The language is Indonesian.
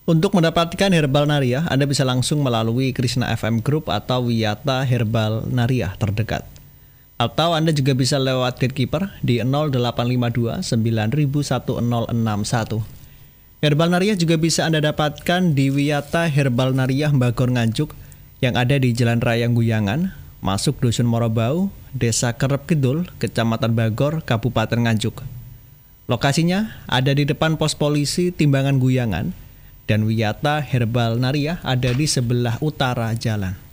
Untuk mendapatkan Herbal Nariah, Anda bisa langsung melalui Krishna FM Group atau Wiyata Herbal Nariah terdekat. Atau Anda juga bisa lewat gatekeeper di 0852 901061. Herbal Nariah juga bisa Anda dapatkan di Wiyata Herbal Nariah Bagor Nganjuk yang ada di Jalan Raya Guyangan, masuk Dusun Morobau, Desa Kerep Kidul, Kecamatan Bagor, Kabupaten Nganjuk. Lokasinya ada di depan pos polisi Timbangan Guyangan, dan Wiyata Herbal Nariah ada di sebelah utara jalan.